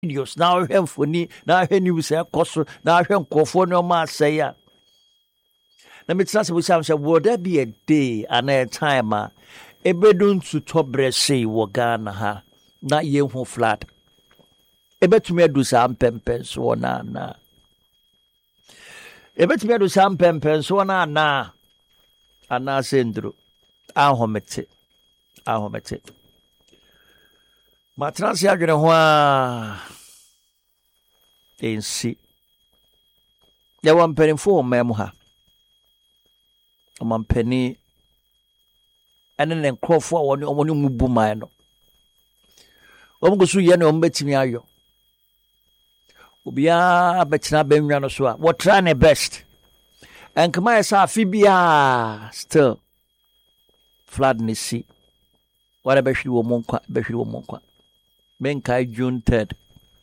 videos now hwɛ mfoni na hwɛ news ɛkɔ so na hwɛ nkɔfoɔ no ma asɛe a na metena sɛ busam sɛ would there be a day and a time a ɛbɛdu nsutɔ berɛ sei wɔ Ghana ha na yɛhu flat ɛbɛtumi adu saa mpɛmpɛnsoɔ no anaa ɛbɛtumi adu saa mpɛmpɛnsoɔ no anaa sɛ nduro ahomete matena se adwene ho a ɛnsi yɛwɔ mpanimfo wɔ ɔman mu ha ɔmampani ɛne ne nkurɔfoɔ a wɔne mu bu man no wɔn go so yɛ ne wɔn bɛtumi ayɔ obiara bɛtena bɛnwa no so a wɔtry ne best ɛnkama yɛ sɛ afe biara still flood ne si wɔde bɛhwere wɔ mu nkwa menkae June 3rd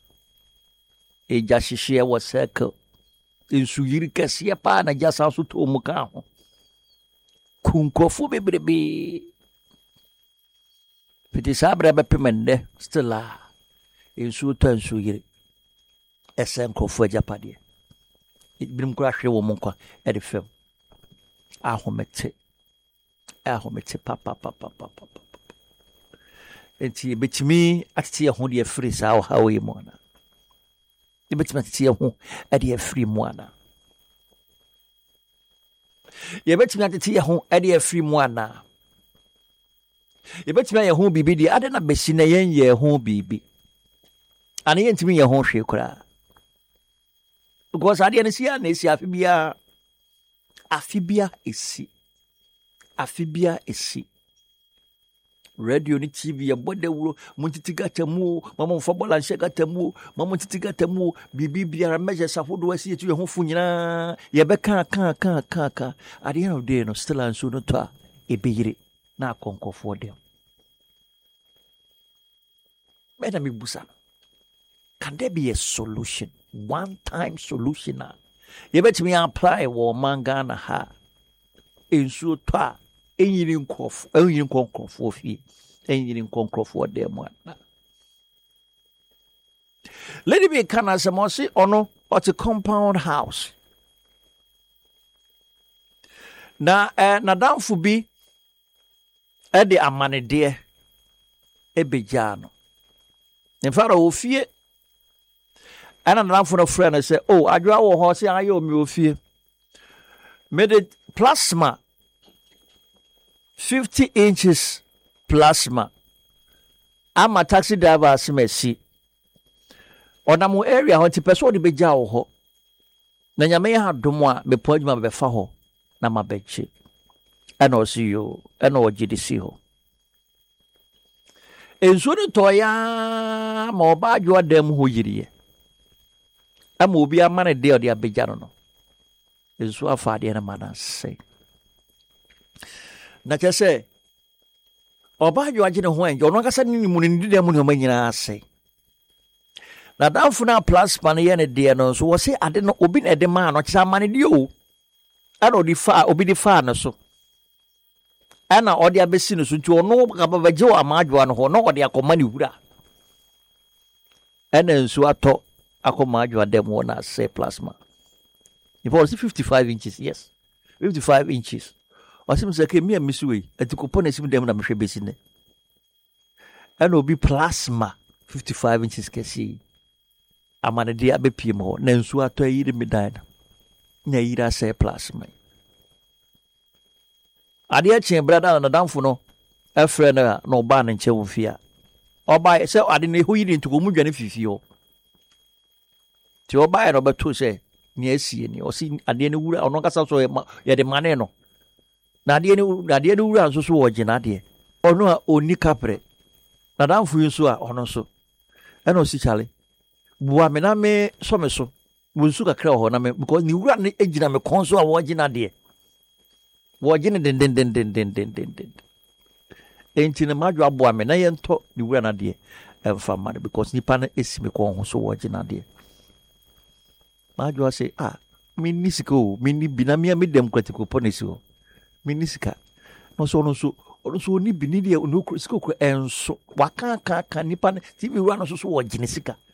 ɛgya hyehyeɛ wɔ circle nsuyiri kɛseɛ paa na gya san so tɔɔ mu ka ho kunkurɔfoɔ bebrebee piti saa berɛ bɛpem nnɛ still a nsuo tɔ nsuyiri ɛsɛ nkurɔfoɔ agyapadeɛ binom kora hwere wɔ mu nkwa ɛde fam ahomete papapapapapa enti yɛbɛtumi atete yɛ ho de afiri saa ɔhaw yi mu ana yɛbɛtumi atete yɛ ho de afiri mu ana yɛbɛtumi atete yɛ ho de afiri mu ana yɛbɛtumi ayɛ ho biribi deɛ ade na bɛsi na yɛnyɛ ho biribi ana yɛntumi yɛ ho hwee koraa because adeɛ no si a na ɛsi afe bia ɛsi radio ni TV yɛbɔ dawuro montiti gata mu mama mfa bɔla nhyɛ gata mu mama montiti gata mu biribi biara measures ahodoɔ asi yɛtu yɛ ho fo nyinaa yɛbɛka ka at the end of the day no still anso no tɔ a ɛbɛyire na akɔnkɔfoɔ dɛm mɛda mebusa no can there be a solution, one time solution a yɛbɛtumi apply wɔ ɔman Ghana ha nsuo tɔ a ɛnyini nkɔnkrɔfoɔ fie ɛnyini nkɔnkrɔfoɔ dɛm mu ana lady bi ka na sɛ ɔse ɔno ɔte compound house na nadamfo bi ɛde amanedeɛ ɛbɛgyaa no mfara wɔ fie ɛna nadamfo no frɛ no sɛ adwoa wɔ hɔ sɛ ayɛ omi wɔ fie mede plasma 50 inches plasma ama taxi driver asemasi ɔnam area hɔ nti pɛ sɛ ɔde bɛgya wɔ hɔ na nyame yɛ adom a mepɔ adwuma bɛfa hɔ na mabɛkye ɛna ɔsi yo ɛna ɔgye de si hɔ nsuo no tɔya ma ɔba adwoa dam hɔ yiriɛ ama obi ama ne de ɔde abɛgya no nsuo afa adeɛ no ma no asɛe na kyɛ sɛ ɔba adwoa gye ne ho ɛngyɛ ɔno ankasa ne mu no ne dida mu ne ɔma nyinaa asɛe na damfo no a plasma no yɛ ne deɛ no nso wɔ sɛ ade no obi na ɛde maa no kyɛ sɛ ama ne deɛ o ɛna obi de faa no so ɛna ɔde abɛsi no so nti ɔno ababagye wɔ ama adwoa no hɔ na ɔde akɔma ne wura ɛna nsuo atɔ akɔma adwoa dɛm wɔ na asɛe plasma if I was 55 inches yes 55 inches ɔsɛm sɛ ke mia misu wei ati kopɔ na sim dɛm na mehwɛ bɛsi ne ɛna obi plasma 55 inches kɛse amane de abɛpie mu hɔ na nsuo atɔ ayiri medan no na ayiri asɛe plasma adeɛ kyɛn brada na damfo no ɛfrɛ no na ɔbaa ne nkyɛn wɔ fie a ɔbaa sɛ ade no ɛhɔ yiri nti ɔmu dwane fifi hɔ nti ɔbaa no ɔbɛto sɛ nea asie ni ɔsi adeɛ no wura ɔno kasa so yɛde mane no na adeɛ no wura nso so wɔ gyina adeɛ ɔno a ɔni kaprɛ na damfo yi nso a ɔno nso ɛna ɔsi kyale bua me na me sɔ me so wonsu kakra wɔ hɔ na me because ne wura no gyina me kɔn so a wɔgyina adeɛ wɔgyina dendendendendendenden enti ne madwo aboa me na yɛntɔ ne wura no adeɛ ɛmfa ma no because nipa no ɛsi me kɔn ho so wɔgyina adeɛ madwo sɛ menni sika o menni bi na mea medam kratikopɔ no si hɔ menni sika na ɔsɛ ɔno nso ɔni bi ne deɛ sika okura ɛnso waka nipa no ti bi wura no so wɔgyene sika